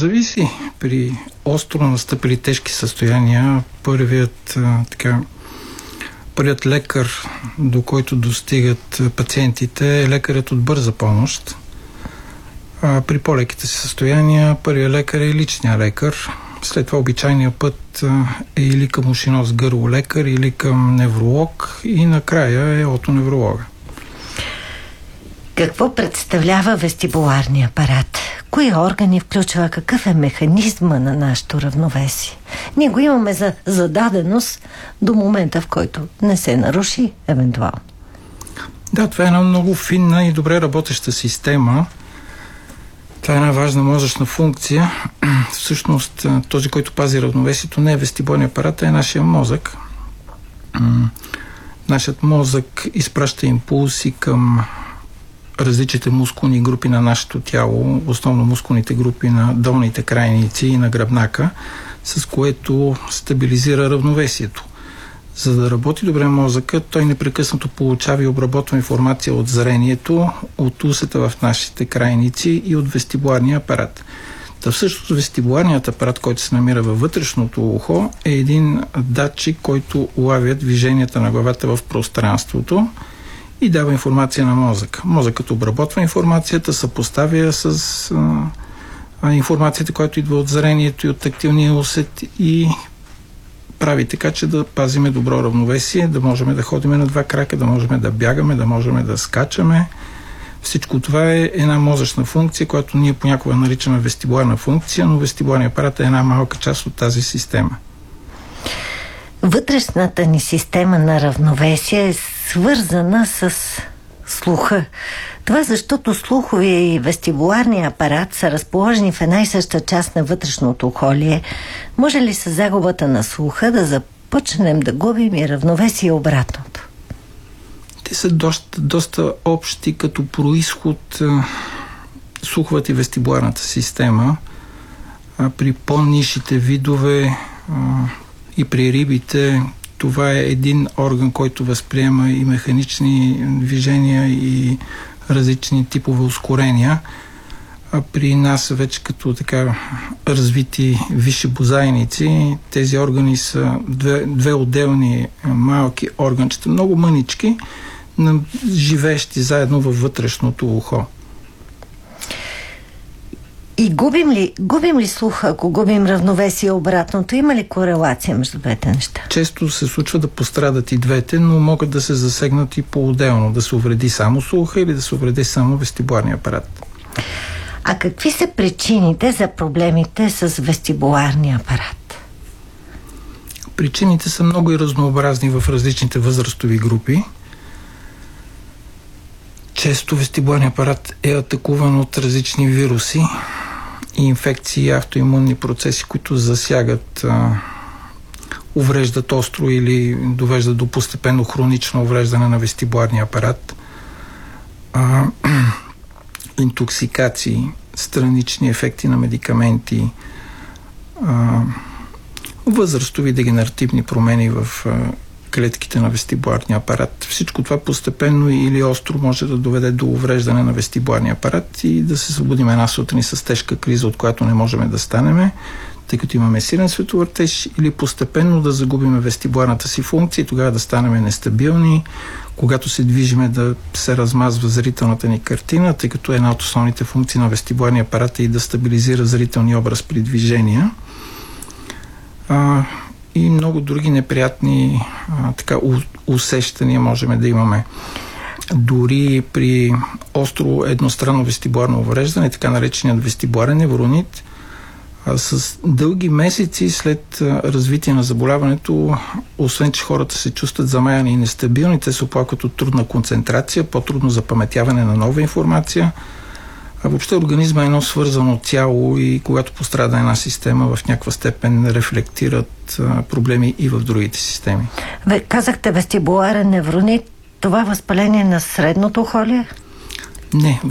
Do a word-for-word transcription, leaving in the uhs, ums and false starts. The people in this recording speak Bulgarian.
Зависи. При остро настъпили тежки състояния, първият, а, така, първият лекар, до който достигат пациентите, е лекарят от бърза помощ. А при по-леките си състояния, първият лекар е личния лекар. След това обичайният път е или към ушинос гърлолекар, или към невролог и накрая е отоневролога. Какво представлява вестибуларния апарат? Кои органи включва? Какъв е механизма на нашето равновесие? Ние го имаме за зададеност до момента, в който не се наруши евентуално. Да, това е една много финна и добре работеща система. Това е една важна мозъчна функция. Всъщност, този, който пази равновесието, не е вестибуларния апарат, а е нашия мозък. Нашият мозък изпраща импулси към различните мускулни групи на нашето тяло, основно мускулните групи на долните крайници и на гръбнака, с което стабилизира равновесието. За да работи добре мозъкът, той непрекъснато получава и обработва информация от зрението, от усета в нашите крайници и от вестибуларния апарат. Та всъщност вестибуларният апарат, който се намира във вътрешното ухо, е един датчик, който улавя движенията на главата в пространството и дава информация на мозъка. Мозъкът обработва информацията, съпоставя с а, информацията, която идва от зрението и от тактилния усет и прави така, че да пазиме добро равновесие, да можем да ходим на два крака, да можем да бягаме, да можем да скачаме. Всичко това е една мозъчна функция, която ние понякога наричаме вестибуларна функция, но вестибуларният апарат е една малка част от тази система. Вътрешната ни система на равновесие е свързана с слуха. Това защото слуховия и вестибуларния апарат са разположени в една и съща част на вътрешното ухолие. Може ли с загубата на слуха да започнем да губим и равновесие обратното? Те са доста, доста общи като происход слуховата и вестибуларната система. А при по-нишите видове а, и при рибите това е един орган, който възприема и механични движения и различни типове ускорения. А при нас вече като така развити висши бозайници, тези органи са две, две отделни малки органчета, много мънички, живеещи заедно във вътрешното ухо. И губим ли, губим ли слуха, ако губим равновесие обратното? Има ли корелация между двете неща? Често се случва да пострадат и двете, но могат да се засегнат и по-отделно. Да се увреди само слуха или да се увреди само вестибуларния апарат. А какви са причините за проблемите с вестибуларния апарат? Причините са много и разнообразни в различните възрастови групи. Често вестибуларният апарат е атакуван от различни вируси и инфекции и автоимунни процеси, които засягат, а, увреждат остро или довеждат до постепенно хронично увреждане на вестибуларния апарат. А, интоксикации, странични ефекти на медикаменти, а, възрастови дегенеративни промени в а, клетките на вестибуларния апарат. Всичко това постепенно или остро може да доведе до увреждане на вестибуларния апарат и да се събудим една сутрин с тежка криза, от която не можем да станем, тъй като имаме силен световъртеж, или постепенно да загубим вестибуларната си функция и тогава да станем нестабилни, когато се движиме да се размазва зрителната ни картина, тъй като една от основните функции на вестибуларния апарат е и да стабилизира зрителния образ при движения. А, и много други неприятни а, така, усещания можем да имаме. Дори при остро едностранно вестибуларно увреждане, така нареченият вестибуларен невронит, а, с дълги месеци след а, развитие на заболяването, освен че хората се чувстват замаяни и нестабилни, те се оплакват от трудна концентрация, по-трудно запаметяване на нова информация. А въобще организма е едно свързано цяло и когато пострада една система, в някаква степен рефлектират а, проблеми и в другите системи. Ве, казахте вестибуларен невронит, това възпаление на средното ухо ли? Не,